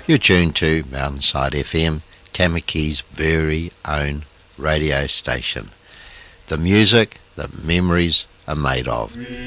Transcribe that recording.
You're tuned to Mountainside FM, Tamaki's very own radio station. The music that memories are made of.